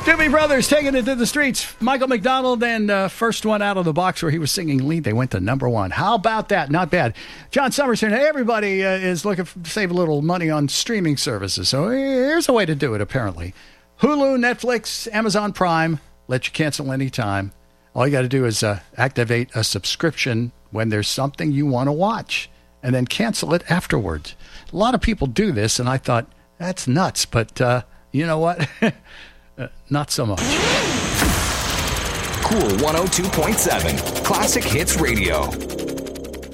Doobie Brothers taking it to the streets. Michael McDonald and first one out of the box where he was singing lead. They went to number one. How about that? Not bad. John Summerson, hey, everybody is looking to save a little money on streaming services. So here's a way to do it, apparently. Hulu, Netflix, Amazon Prime, let you cancel anytime. All you got to do is activate a subscription when there's something you want to watch and then cancel it afterwards. A lot of people do this, and I thought, that's nuts. But you know what? Not so much. Cool 102.7 Classic Hits Radio.